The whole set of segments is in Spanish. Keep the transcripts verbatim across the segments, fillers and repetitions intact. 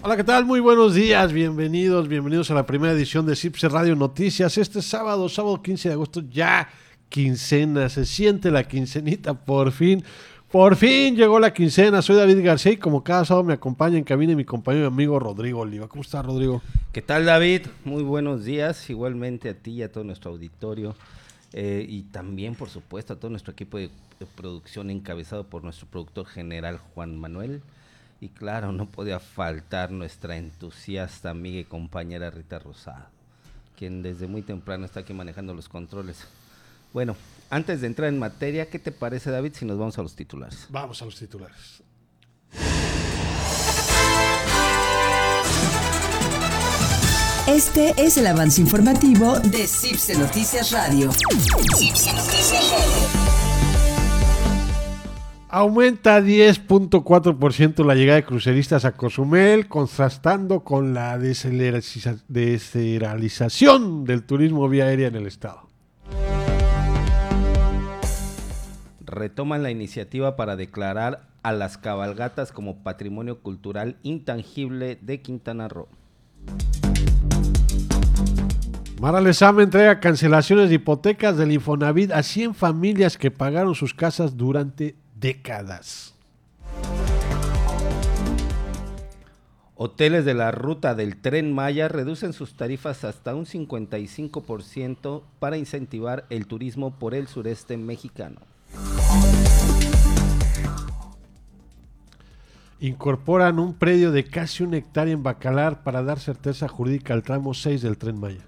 Hola, ¿qué tal? Muy buenos días, bienvenidos, bienvenidos a la primera edición de Cipse Radio Noticias. Este sábado, sábado quince de agosto, ya quincena, se siente la quincenita, por fin, por fin llegó la quincena. Soy David García y como cada sábado me acompaña en cabina mi compañero y amigo Rodrigo Oliva. ¿Cómo estás, Rodrigo? ¿Qué tal, David? Muy buenos días, igualmente a ti y a todo nuestro auditorio. Eh, y también, por supuesto, a todo nuestro equipo de, de producción encabezado por nuestro productor general Juan Manuel. Y claro, no podía faltar nuestra entusiasta amiga y compañera Rita Rosado, quien desde muy temprano está aquí manejando los controles. Bueno, antes de entrar en materia, ¿qué te parece, David, si nos vamos a los titulares? Vamos a los titulares. Este es el avance informativo de Cipse Noticias Radio. Cipse Noticias Radio. Aumenta diez punto cuatro por ciento la llegada de cruceristas a Cozumel, contrastando con la descentralización del turismo vía aérea en el estado. Retoman la iniciativa para declarar a las cabalgatas como patrimonio cultural intangible de Quintana Roo. Mara Lezama entrega cancelaciones de hipotecas del Infonavit a cien familias que pagaron sus casas durante décadas. Hoteles de la ruta del Tren Maya reducen sus tarifas hasta un cincuenta y cinco por ciento para incentivar el turismo por el sureste mexicano. Incorporan un predio de casi una hectárea en Bacalar para dar certeza jurídica al tramo seis del Tren Maya.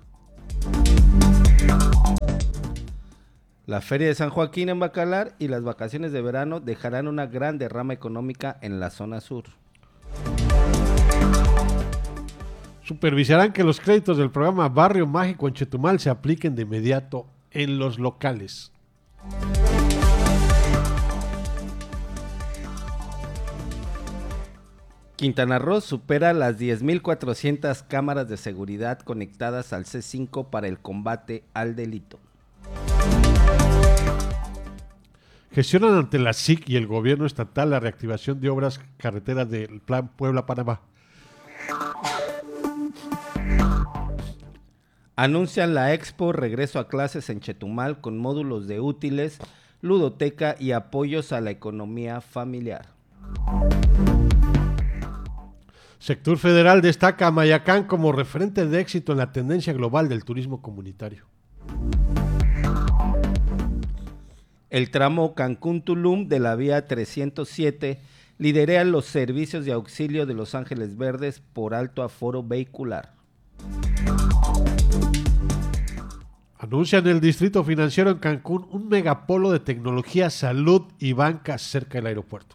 La Feria de San Joaquín en Bacalar y las vacaciones de verano dejarán una gran derrama económica en la zona sur. Supervisarán que los créditos del programa Barrio Mágico en Chetumal se apliquen de inmediato en los locales. Quintana Roo supera las diez mil cuatrocientas cámaras de seguridad conectadas al C cinco para el combate al delito. Gestionan ante la S I C y el gobierno estatal la reactivación de obras carreteras del Plan Puebla-Panamá. Anuncian la Expo Regreso a Clases en Chetumal con módulos de útiles, ludoteca y apoyos a la economía familiar. Sector Federal destaca a Mayacán como referente de éxito en la tendencia global del turismo comunitario. El tramo Cancún-Tulum de la vía trescientos siete lidera los servicios de auxilio de Los Ángeles Verdes por alto aforo vehicular. Anuncian el Distrito Financiero en Cancún un megapolo de tecnología, salud y banca cerca del aeropuerto.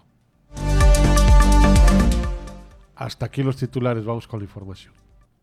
Hasta aquí los titulares, vamos con la información.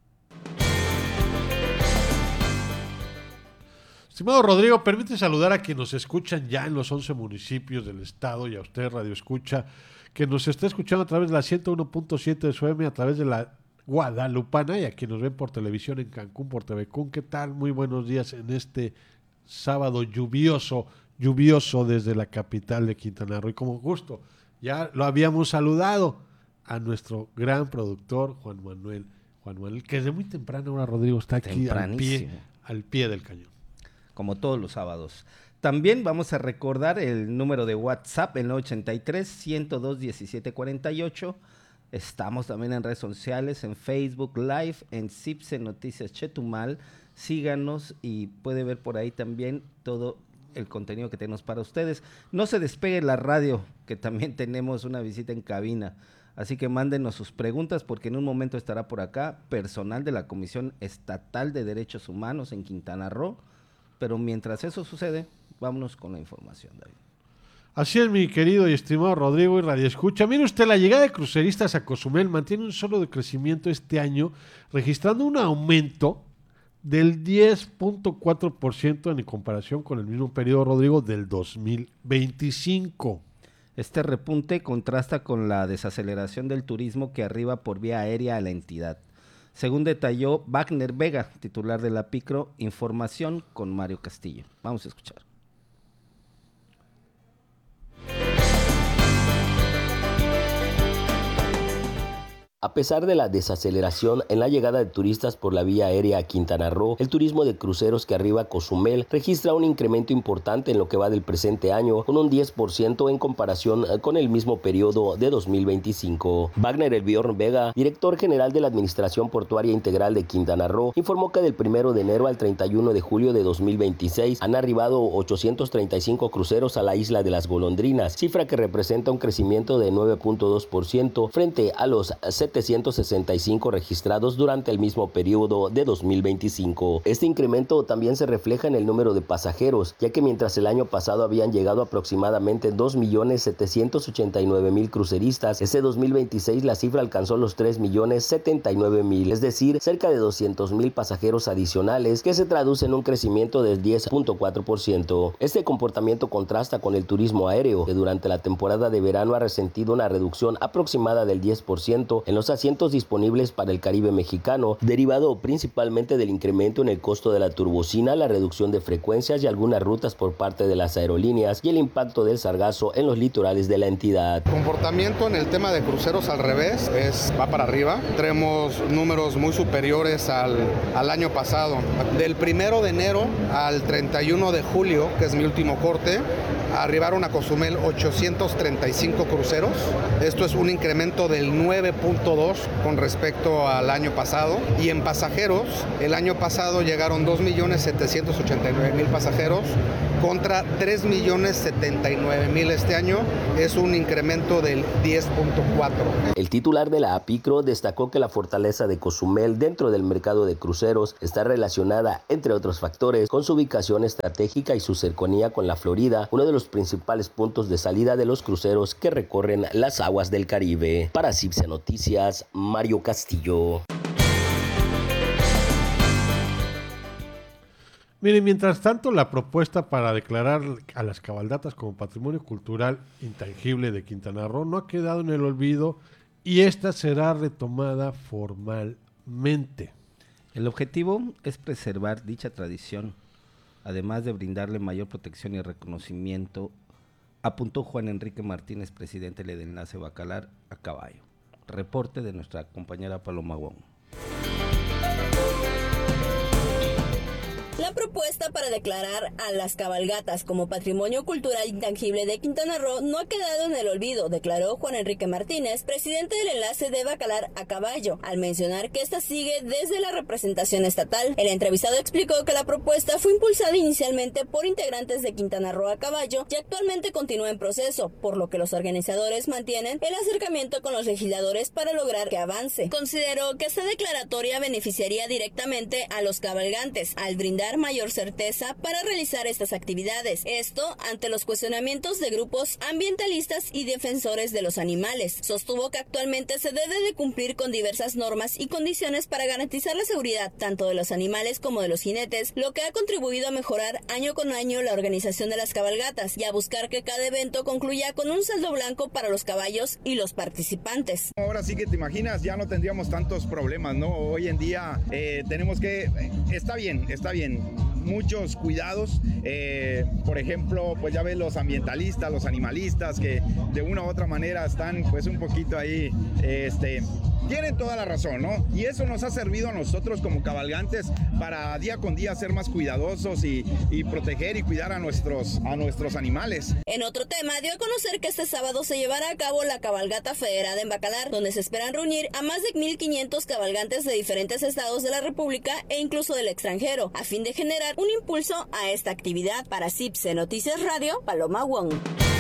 Estimado Rodrigo, permite saludar a quienes nos escuchan ya en los once municipios del estado y a usted, Radio Escucha, que nos está escuchando a través de la ciento uno punto siete de su F M, a través de la Guadalupana, y a quienes nos ven por televisión en Cancún, por T V Cún. ¿Qué tal? Muy buenos días en este sábado lluvioso, lluvioso desde la capital de Quintana Roo. Y como gusto, ya lo habíamos saludado a nuestro gran productor, Juan Manuel. Juan Manuel, que desde muy temprano ahora, Rodrigo, está aquí al pie, al pie del cañón. Como todos los sábados. También vamos a recordar el número de WhatsApp, el ochenta y tres, ciento dos, diecisiete cuarenta y ocho. Estamos también en redes sociales, en Facebook Live, en Cipse Noticias Chetumal. Síganos y puede ver por ahí también todo el contenido que tenemos para ustedes. No se despegue la radio, que también tenemos una visita en cabina. Así que mándenos sus preguntas porque en un momento estará por acá personal de la Comisión Estatal de Derechos Humanos en Quintana Roo. Pero mientras eso sucede, vámonos con la información, David. Así es, mi querido y estimado Rodrigo y Radio Escucha. Mire usted, la llegada de cruceristas a Cozumel mantiene un solo de crecimiento este año, registrando un aumento del diez punto cuatro por ciento en comparación con el mismo periodo, Rodrigo, del dos mil veinticinco. Este repunte contrasta con la desaceleración del turismo que arriba por vía aérea a la entidad. Según detalló Wagner Vega, titular de la PICRO, información con Mario Castillo. Vamos a escuchar. A pesar de la desaceleración en la llegada de turistas por la vía aérea a Quintana Roo, el turismo de cruceros que arriba a Cozumel registra un incremento importante en lo que va del presente año, con un diez por ciento en comparación con el mismo periodo de dos mil veinticinco. Wagner Elbjorn Vega, director general de la Administración Portuaria Integral de Quintana Roo, informó que del primero de enero al treinta y uno de julio de dos mil veintiséis han arribado ochocientos treinta y cinco cruceros a la isla de las Golondrinas, cifra que representa un crecimiento de nueve punto dos por ciento frente a los setecientos sesenta y cinco registrados durante el mismo periodo de dos mil veinticinco. Este incremento también se refleja en el número de pasajeros, ya que mientras el año pasado habían llegado aproximadamente dos millones setecientos ochenta y nueve mil cruceristas, este dos mil veintiséis la cifra alcanzó los tres millones setenta y nueve mil, es decir, cerca de doscientos mil pasajeros adicionales, que se traduce en un crecimiento del diez punto cuatro por ciento. Este comportamiento contrasta con el turismo aéreo, que durante la temporada de verano ha resentido una reducción aproximada del diez por ciento en los asientos disponibles para el Caribe mexicano, derivado principalmente del incremento en el costo de la turbocina, la reducción de frecuencias y algunas rutas por parte de las aerolíneas y el impacto del sargazo en los litorales de la entidad. Comportamiento en el tema de cruceros al revés, es, va para arriba. Tenemos números muy superiores al, al año pasado. Del primero de enero al treinta y uno de julio, que es mi último corte, arribaron a Cozumel ochocientos treinta y cinco cruceros. Esto es un incremento del nueve punto dos con respecto al año pasado. Y en pasajeros, el año pasado llegaron dos millones setecientos ochenta y nueve mil pasajeros contra tres millones setenta y nueve mil este año. Es un incremento del diez punto cuatro. El titular de la APICRO destacó que la fortaleza de Cozumel dentro del mercado de cruceros está relacionada, entre otros factores, con su ubicación estratégica y su cercanía con la Florida, uno de los principales puntos de salida de los cruceros que recorren las aguas del Caribe. Para Cipse Noticias, Mario Castillo. Miren, mientras tanto, la propuesta para declarar a las cabalgatas como patrimonio cultural intangible de Quintana Roo no ha quedado en el olvido y esta será retomada formalmente. El objetivo es preservar dicha tradición, además de brindarle mayor protección y reconocimiento, apuntó Juan Enrique Martínez, presidente del Enlace Bacalar a Caballo. Reporte de nuestra compañera Paloma Wong. La propuesta para declarar a las cabalgatas como patrimonio cultural intangible de Quintana Roo no ha quedado en el olvido, declaró Juan Enrique Martínez, presidente del Enlace de Bacalar a Caballo, al mencionar que esta sigue desde la representación estatal. El entrevistado explicó que la propuesta fue impulsada inicialmente por integrantes de Quintana Roo a Caballo y actualmente continúa en proceso, por lo que los organizadores mantienen el acercamiento con los legisladores para lograr que avance. Consideró que esta declaratoria beneficiaría directamente a los cabalgantes, al brindar mayor certeza para realizar estas actividades. Esto ante los cuestionamientos de grupos ambientalistas y defensores de los animales. Sostuvo que actualmente se debe de cumplir con diversas normas y condiciones para garantizar la seguridad tanto de los animales como de los jinetes, lo que ha contribuido a mejorar año con año la organización de las cabalgatas y a buscar que cada evento concluya con un saldo blanco para los caballos y los participantes. Ahora sí que te imaginas, ya no tendríamos tantos problemas, ¿no? Hoy en día eh, tenemos que, eh, está bien, está bien. Muchos cuidados, eh, por ejemplo, pues ya ves los ambientalistas, los animalistas que de una u otra manera están pues un poquito ahí, este, tienen toda la razón, ¿no? Y eso nos ha servido a nosotros como cabalgantes para día con día ser más cuidadosos y, y proteger y cuidar a nuestros, a nuestros animales. En otro tema, dio a conocer que este sábado se llevará a cabo la cabalgata federada en Bacalar, donde se esperan reunir a más de mil quinientos cabalgantes de diferentes estados de la República e incluso del extranjero, a fin de generar un impulso a esta actividad. Para Cipse Noticias Radio, Paloma Wong.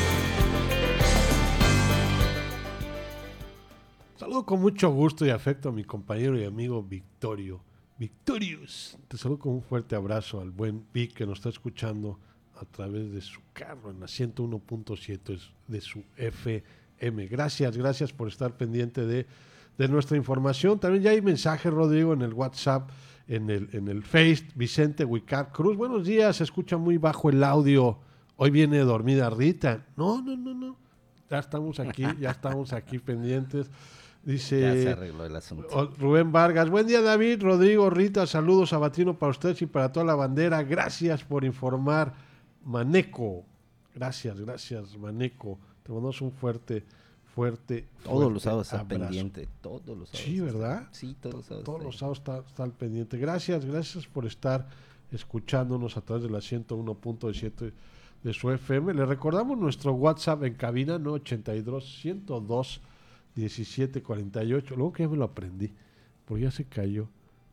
Saludo con mucho gusto y afecto a mi compañero y amigo Victorio. Victorious, te saludo con un fuerte abrazo al buen Vic que nos está escuchando a través de su carro en la ciento uno punto siete de su F M. Gracias, gracias por estar pendiente de, de nuestra información. También ya hay mensajes, Rodrigo, en el WhatsApp, en el, en el Face. Vicente Huicar Cruz, buenos días, se escucha muy bajo el audio. Hoy viene dormida Rita. No, no, no, no. Ya estamos aquí, ya estamos aquí pendientes. Dice, ya se arregló el asunto. Rubén Vargas, buen día David, Rodrigo, Rita, saludos sabatino para ustedes y para toda la bandera, gracias por informar, Maneco, gracias, gracias Maneco, te mandamos un fuerte, fuerte. Todos fuerte los sábados está abrazo. pendiente. Todos los sábados. Sí, ¿verdad? Sí, todos los sábados. Todos está los ahí. sábados está, está al pendiente. Gracias, gracias por estar escuchándonos a través de la ciento uno punto siete de su F M. Le recordamos nuestro WhatsApp en cabina, ¿no? ochenta y dos, ciento dos, diecisiete cuarenta y ocho. Luego que ya me lo aprendí, porque ya se cayó.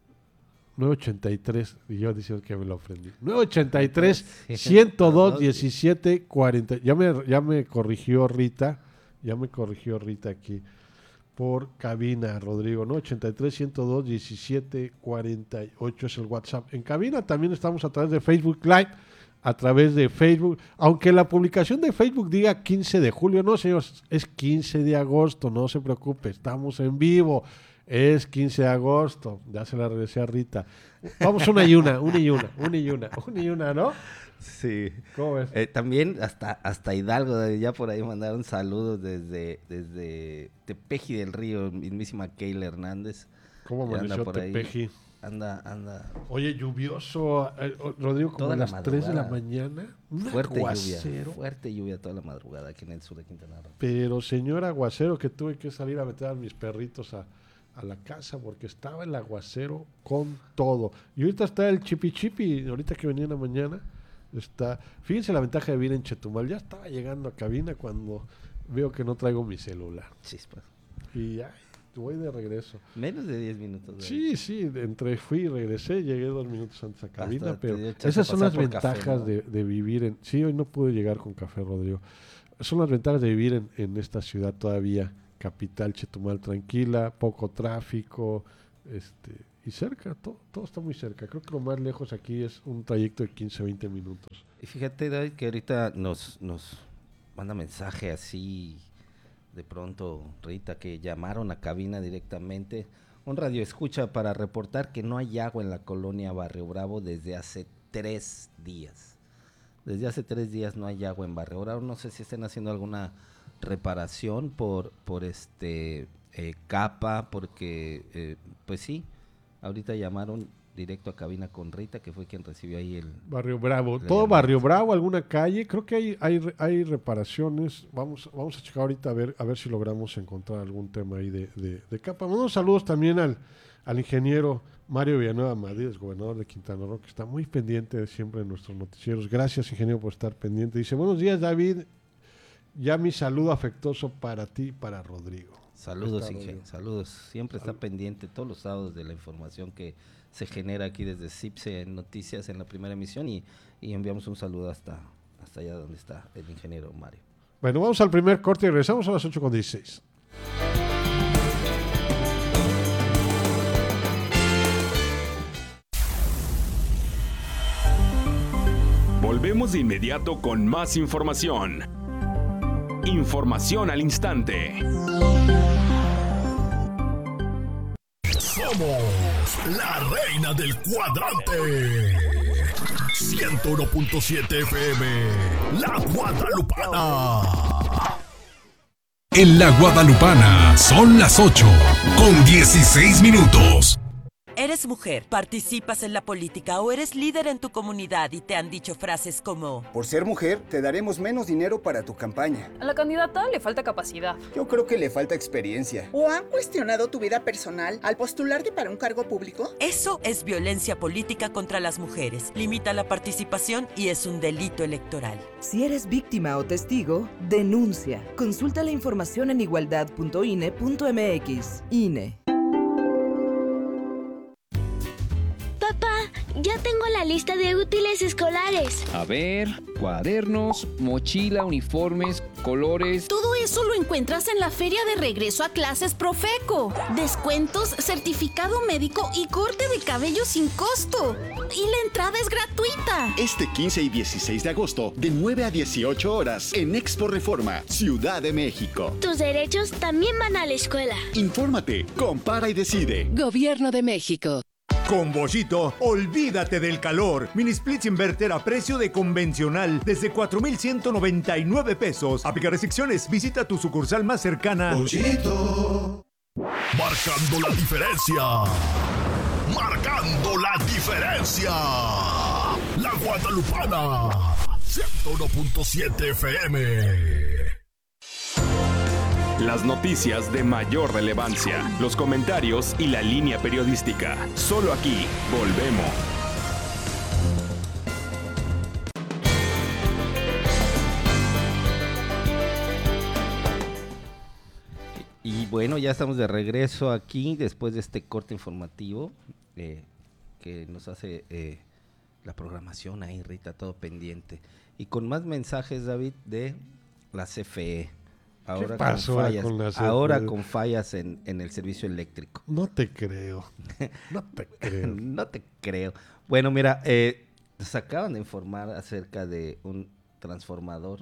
nueve ochenta y tres, y yo diciendo que me lo aprendí. nueve ochenta y tres, ciento dos, diecisiete cuarenta. Ya me, ya me corrigió Rita, ya me corrigió Rita aquí por cabina, Rodrigo, ¿no? ochenta y tres, ciento dos, diecisiete cuarenta y ocho es el WhatsApp. En cabina también estamos a través de Facebook Live, a través de Facebook, aunque la publicación de Facebook diga quince de julio, no, señores, es quince de agosto, no se preocupe, estamos en vivo. Es quince de agosto, ya se la regresé a Rita. Vamos una y una, una y una, una y una, una y una, ¿no? Sí. ¿Cómo ves? Eh, también hasta, hasta Hidalgo, ya por ahí mandaron saludos desde, desde Tepeji del Río, mismísima Keila Hernández. ¿Cómo amaneció Tepeji? Anda, anda. Oye, lluvioso, eh, Rodrigo, como Toda a la las tres de la madrugada. mañana. Un Fuerte aguacero. lluvia, fuerte lluvia toda la madrugada aquí en el sur de Quintana Roo. Pero señor aguacero, que tuve que salir a meter a mis perritos a, a la casa porque estaba el aguacero con todo. Y ahorita está el chipi chipi, ahorita que venía en la mañana, está. Fíjense la ventaja de vivir en Chetumal. Ya estaba llegando a cabina cuando veo que no traigo mi celular. Chispas. Y ay, voy de regreso. Menos de diez minutos. ¿verdad? Sí, sí, entre fui y regresé, llegué dos minutos antes a cabina, Hasta te pero dio chance esas a son pasar las por ventajas café, ¿no? de, de vivir en... Sí, hoy no pude llegar con café, Rodrigo. Son las ventajas de vivir en, en esta ciudad todavía, capital Chetumal, tranquila, poco tráfico, este y cerca, todo, todo está muy cerca. Creo que lo más lejos aquí es un trayecto de quince, veinte minutos. Y fíjate, David, que ahorita nos, nos manda mensaje así de pronto, Rita, que llamaron a cabina directamente. Un radio escucha para reportar que no hay agua en la colonia Barrio Bravo desde hace tres días. Desde hace tres días no hay agua en Barrio Bravo. No sé si estén haciendo alguna reparación por, por este eh, capa, porque eh, pues sí, ahorita llamaron directo a cabina con Rita, que fue quien recibió ahí el... Barrio Bravo, la todo llamada. Barrio Bravo, alguna calle, creo que hay hay, hay reparaciones, vamos vamos a checar ahorita a ver a ver si logramos encontrar algún tema ahí de, de, de capa. Unos saludos también al, al ingeniero Mario Villanueva Madrid, gobernador de Quintana Roo, que está muy pendiente de siempre de nuestros noticieros. Gracias, ingeniero, por estar pendiente. Dice, buenos días, David, ya mi saludo afectuoso para ti y para Rodrigo. Saludos, Está, Inge, Rodrigo. saludos. Siempre está Salud. pendiente todos los sábados de la información que se genera aquí desde CIPSE en Noticias en la primera emisión y, y enviamos un saludo hasta, hasta allá donde está el ingeniero Mario. Bueno, vamos al primer corte y regresamos a las ocho con dieciséis. Volvemos de inmediato con más información. Información al instante. Somos la reina del cuadrante. ciento uno punto siete F M, La Guadalupana. En La Guadalupana son las ocho con dieciséis minutos. ¿Eres mujer, participas en la política o eres líder en tu comunidad y te han dicho frases como: por ser mujer, te daremos menos dinero para tu campaña? A la candidata le falta capacidad. Yo creo que le falta experiencia. ¿O han cuestionado tu vida personal al postularte para un cargo público? Eso es violencia política contra las mujeres. Limita la participación y es un delito electoral. Si eres víctima o testigo, denuncia. Consulta la información en igualdad punto I N E punto M X. I N E. Papá, ya tengo la lista de útiles escolares. A ver, cuadernos, mochila, uniformes, colores. Todo eso lo encuentras en la Feria de Regreso a Clases Profeco. Descuentos, certificado médico y corte de cabello sin costo. Y la entrada es gratuita. Este quince y dieciséis de agosto, de nueve a dieciocho horas, en Expo Reforma, Ciudad de México. Tus derechos también van a la escuela. Infórmate, compara y decide. Gobierno de México. Con Bollito, olvídate del calor. Mini splits inverter a precio de convencional desde cuatro mil ciento noventa y nueve pesos. Aplica restricciones. Visita tu sucursal más cercana. Bollito. Marcando la diferencia. Marcando la diferencia. La Guadalupana. ciento uno punto siete F M. Las noticias de mayor relevancia, los comentarios y la línea periodística. Solo aquí volvemos. Y bueno, ya estamos de regreso aquí después de este corte informativo eh, que nos hace eh, la programación ahí, Rita, todo pendiente. Y con más mensajes, David, de la C F E. Ahora ¿Qué pasó con fallas, con la C F E? ahora con fallas en, en el servicio eléctrico. No te creo. No te creo. No te creo. Bueno, mira, eh, nos acaban de informar acerca de un transformador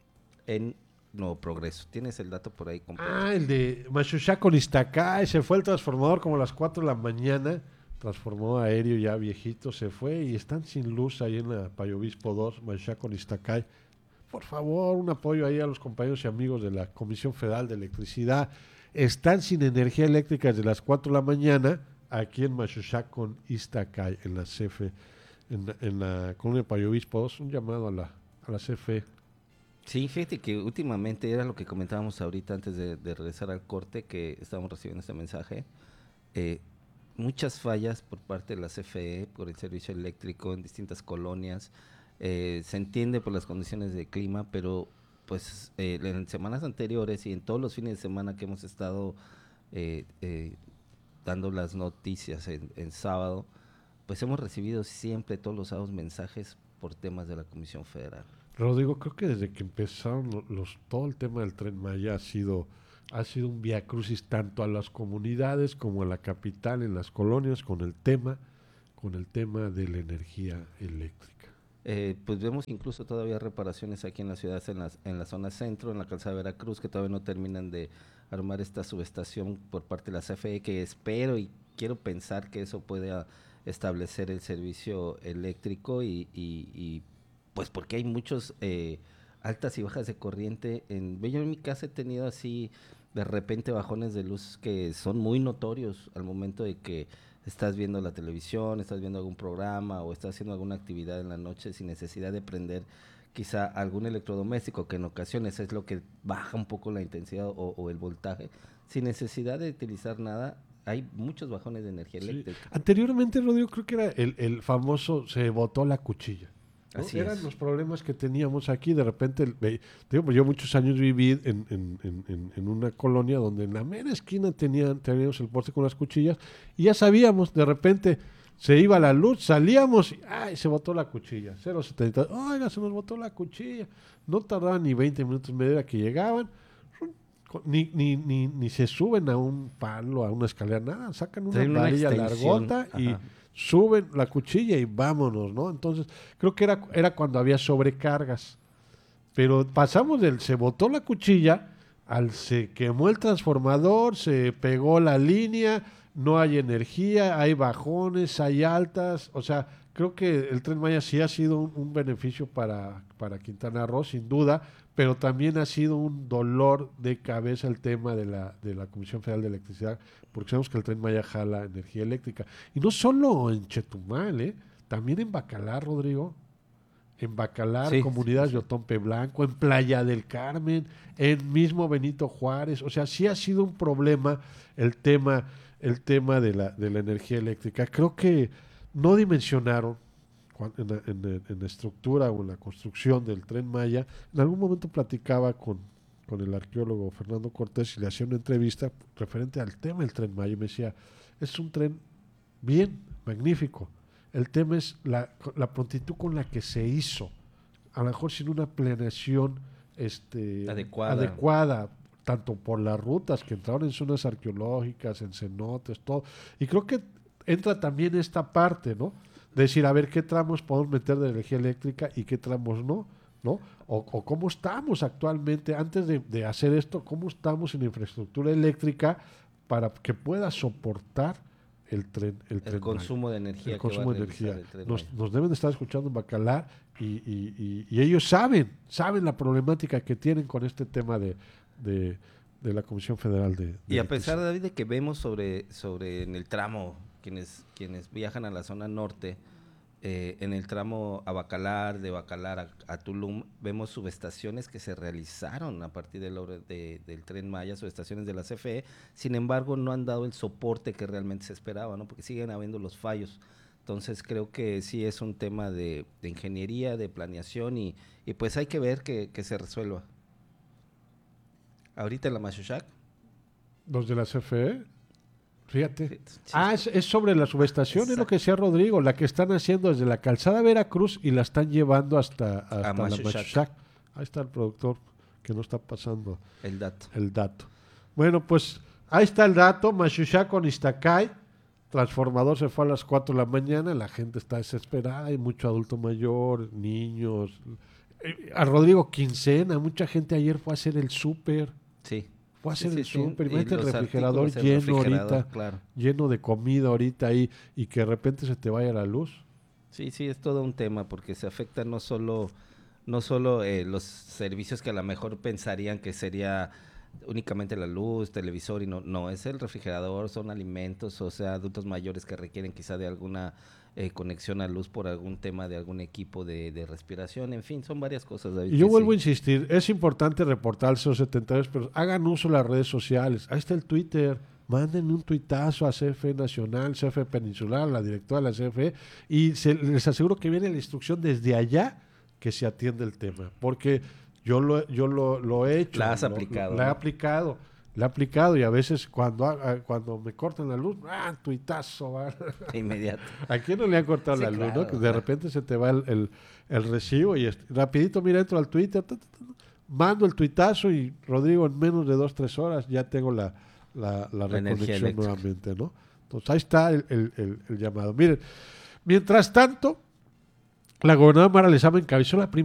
en Nuevo Progreso. ¿Tienes el dato por ahí completo? Ah, el de Machuchá con Iztacay. Se fue el transformador como a las cuatro de la mañana. Transformó aéreo ya viejito, se fue y están sin luz ahí en la Payo Obispo dos, Machuchá con Iztacay. Por favor, un apoyo ahí a los compañeros y amigos de la Comisión Federal de Electricidad. Están sin energía eléctrica desde las cuatro de la mañana aquí en Machuchá con Iztacay, en la C F E, en, en la colonia Payo Obispo dos. Un llamado a la, a la C F E. Sí, fíjate que últimamente era lo que comentábamos ahorita antes de, de regresar al corte, que estábamos recibiendo este mensaje. Eh, muchas fallas por parte de la C F E, por el servicio eléctrico en distintas colonias. Eh, se entiende por las condiciones de clima, pero pues eh, en semanas anteriores y en todos los fines de semana que hemos estado eh, eh, dando las noticias en, en sábado, pues hemos recibido siempre todos los sábados mensajes por temas de la Comisión Federal. Rodrigo, creo que desde que empezaron los, los todo el tema del Tren Maya ha sido ha sido un viacrucis tanto a las comunidades como a la capital, en las colonias, con el tema con el tema de la energía eléctrica. Eh, pues vemos incluso todavía reparaciones aquí en la ciudad, en la, en la zona centro, en la calzada de Veracruz, que todavía no terminan de armar esta subestación por parte de la C F E, que espero y quiero pensar que eso pueda establecer el servicio eléctrico y, y, y pues porque hay muchos eh, altas y bajas de corriente. En, yo en mi casa he tenido así de repente bajones de luz que son muy notorios al momento de que estás viendo la televisión, estás viendo algún programa o estás haciendo alguna actividad en la noche sin necesidad de prender quizá algún electrodoméstico, que en ocasiones es lo que baja un poco la intensidad o, o el voltaje, sin necesidad de utilizar nada. Hay muchos bajones de energía sí. eléctrica. Anteriormente, Rodrigo, creo que era el, el famoso, se botó la cuchilla. ¿no? Así Eran es. los problemas que teníamos aquí. De repente, te digo, yo muchos años viví en, en, en, en una colonia donde en la mera esquina tenían, teníamos el poste con las cuchillas y ya sabíamos, de repente se iba la luz, salíamos y ¡ay! Se botó la cuchilla. cero setenta, oiga, se nos botó la cuchilla. No tardaban ni veinte minutos, media hora que llegaban. Ni, ni, ni, ni se suben a un palo, a una escalera, nada, sacan una una varilla extensión, largota y ajá. suben la cuchilla y vámonos, ¿no? Entonces, creo que era, era cuando había sobrecargas. Pero pasamos del se botó la cuchilla al se quemó el transformador, se pegó la línea, no hay energía, hay bajones, hay altas. O sea, creo que el Tren Maya sí ha sido un, un beneficio para, para Quintana Roo, sin duda, pero también ha sido un dolor de cabeza el tema de la, de la Comisión Federal de Electricidad, porque sabemos que el Tren Maya jala energía eléctrica. Y no solo en Chetumal, ¿eh? También en Bacalar, Rodrigo. En Bacalar, sí, comunidades sí, sí. de Otompe Blanco, en Playa del Carmen, en mismo Benito Juárez. O sea, sí ha sido un problema el tema, el tema de la, de la energía eléctrica. Creo que no dimensionaron en la, en, la, en la estructura o en la construcción del Tren Maya. En algún momento platicaba con, con el arqueólogo Fernando Cortés y le hacía una entrevista referente al tema del Tren Maya y me decía, es un tren bien, magnífico. El tema es la, la prontitud con la que se hizo, a lo mejor sin una planeación este, adecuada. adecuada, tanto por las rutas que entraron en zonas arqueológicas, en cenotes, todo. Y creo que entra también esta parte, ¿no? De decir, a ver, qué tramos podemos meter de energía eléctrica y qué tramos no, ¿no? O, o cómo estamos actualmente, antes de, de hacer esto, cómo estamos en infraestructura eléctrica para que pueda soportar el tren. El, el tren consumo Maya. de energía. El consumo que va de a energía. el tren Nos, Maya. nos deben de estar escuchando en Bacalar y, y, y, y ellos saben, saben la problemática que tienen con este tema de, de, de la Comisión Federal de, de Y a pesar, David, de que vemos sobre, sobre en el tramo, quienes, quienes viajan a la zona norte, eh, en el tramo a Bacalar, de Bacalar a, a Tulum, vemos subestaciones que se realizaron a partir de la obra de, del Tren Maya, subestaciones de la C F E, sin embargo no han dado el soporte que realmente se esperaba, ¿no? Porque siguen habiendo los fallos. Entonces creo que sí es un tema de, de ingeniería, de planeación y, y pues hay que ver que, que se resuelva. Ahorita en la Machuchac. Los de la C F E, fíjate. Sí, sí. Ah, es, es sobre la subestación, Exacto. Es lo que decía Rodrigo, la que están haciendo desde la calzada Veracruz y la están llevando hasta, hasta la Machuchac. Ahí está el productor que no está pasando el dato. El dato. Bueno, pues ahí está el dato, Machuchac con Iztacay. Transformador se fue a las cuatro de la mañana, la gente está desesperada, hay mucho adulto mayor, niños. Eh, a Rodrigo, quincena, mucha gente ayer fue a hacer el súper. Sí. Fue a hacer sí, el sí, súper, sí. imagínate el refrigerador el lleno refrigerador, ahorita, claro. lleno de comida ahorita ahí y que de repente se te vaya la luz. Sí, sí, es todo un tema porque se afecta no solo, no solo eh, los servicios que a lo mejor pensarían que sería únicamente la luz, televisor y no, no, es el refrigerador, son alimentos, o sea, adultos mayores que requieren quizá de alguna eh, conexión a luz por algún tema de algún equipo de, de respiración, en fin, son varias cosas, David. Y yo vuelvo sí. a insistir, es importante reportar al cero setenta y dos, pero hagan uso de las redes sociales, ahí está el Twitter, manden un tuitazo a C F E Nacional, C F E Peninsular, la directora de la C F E, y se, les aseguro que viene la instrucción desde allá que se atiende el tema, porque yo lo, yo lo, lo he hecho. La has lo, aplicado. Lo, la he aplicado, la he aplicado y a veces cuando, a, cuando me cortan la luz, ¡ah, tuitazo! ¿Va? Inmediato. ¿A quién no le han cortado sí, la luz? claro, ¿no? Que de claro. repente se te va el, el, el recibo y es, rapidito, mira, entro al Twitter, ta, ta, ta, mando el tuitazo y Rodrigo, en menos de dos, tres horas ya tengo la, la, la, la reconexión nuevamente, ¿no? Entonces ahí está el, el, el, el llamado. Miren, mientras tanto, la gobernadora Mara Lezama encabezó la primera